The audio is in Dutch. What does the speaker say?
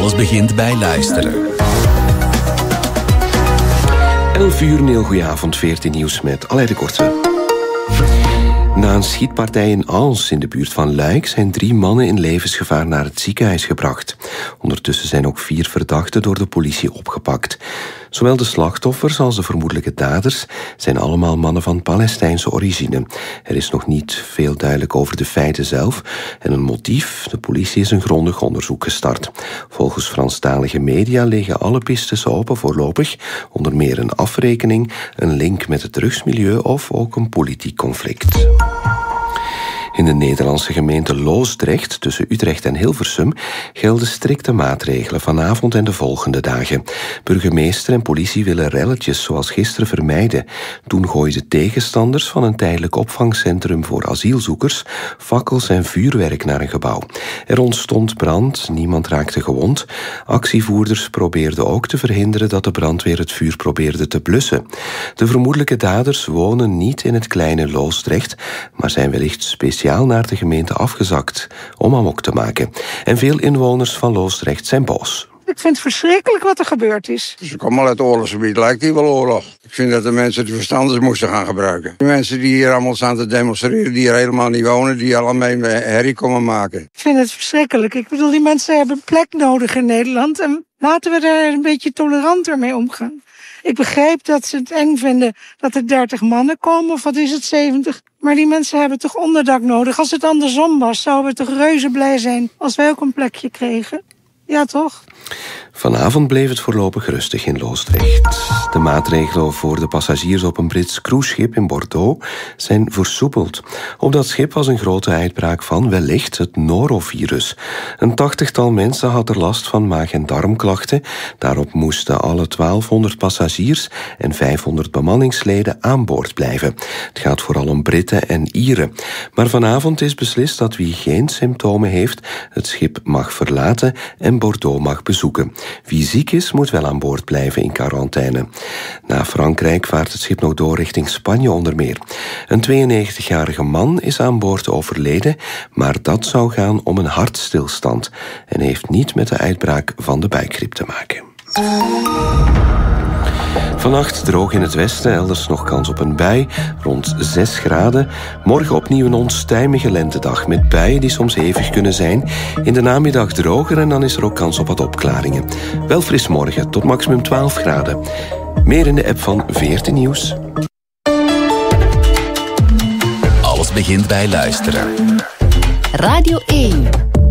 Alles begint bij luisteren. 11 uur, een heel goeie avond, 14 nieuws met Alain de Korte. Na een schietpartij in Ans in de buurt van Luik zijn 3 mannen in levensgevaar naar het ziekenhuis gebracht. Ondertussen zijn ook 4 verdachten door de politie opgepakt. Zowel de slachtoffers als de vermoedelijke daders zijn allemaal mannen van Palestijnse origine. Er is nog niet veel duidelijk over de feiten zelf en een motief. De politie is een grondig onderzoek gestart. Volgens Franstalige media liggen alle pistes open voorlopig, onder meer een afrekening, een link met het drugsmilieu of ook een politiek conflict. In de Nederlandse gemeente Loosdrecht, tussen Utrecht en Hilversum, gelden strikte maatregelen vanavond en de volgende dagen. Burgemeester en politie willen relletjes zoals gisteren vermijden. Toen gooiden tegenstanders van een tijdelijk opvangcentrum voor asielzoekers fakkels en vuurwerk naar een gebouw. Er ontstond brand, niemand raakte gewond. Actievoerders probeerden ook te verhinderen dat de brandweer het vuur probeerde te blussen. De vermoedelijke daders wonen niet in het kleine Loosdrecht, maar zijn wellicht speciaal naar de gemeente afgezakt om amok te maken. En veel inwoners van Loosdrecht zijn boos. Ik vind het verschrikkelijk wat er gebeurd is. Ze komen al uit het oorlogsgebied, lijkt hier wel oorlog. Ik vind dat de mensen de verstanders moesten gaan gebruiken. De mensen die hier allemaal staan te demonstreren, die hier helemaal niet wonen, die allemaal herrie komen maken. Ik vind het verschrikkelijk. Ik bedoel, die mensen hebben een plek nodig in Nederland en laten we daar een beetje toleranter mee omgaan. Ik begrijp dat ze het eng vinden dat er 30 mannen komen, of wat is het, 70? Maar die mensen hebben toch onderdak nodig. Als het andersom was, zouden we toch reuze blij zijn als wij ook een plekje kregen. Ja, toch? Vanavond bleef het voorlopig rustig in Loosdrecht. De maatregelen voor de passagiers op een Brits cruiseschip in Bordeaux zijn versoepeld. Op dat schip was een grote uitbraak van wellicht het norovirus. Een 80-tal mensen had er last van maag- en darmklachten. Daarop moesten alle 1200 passagiers en 500 bemanningsleden aan boord blijven. Het gaat vooral om Britten en Ieren. Maar vanavond is beslist dat wie geen symptomen heeft het schip mag verlaten en Bordeaux mag bezoeken. Wie ziek is, moet wel aan boord blijven in quarantaine. Na Frankrijk vaart het schip nog door richting Spanje onder meer. Een 92-jarige man is aan boord overleden, maar dat zou gaan om een hartstilstand en heeft niet met de uitbraak van de buikgriep te maken. Vannacht droog in het westen, elders nog kans op een bui, rond 6 graden. Morgen opnieuw een onstuimige lentedag met buien die soms hevig kunnen zijn. In de namiddag droger en dan is er ook kans op wat opklaringen. Wel fris morgen, tot maximum 12 graden. Meer in de app van 14 Nieuws. Alles begint bij luisteren. Radio 1.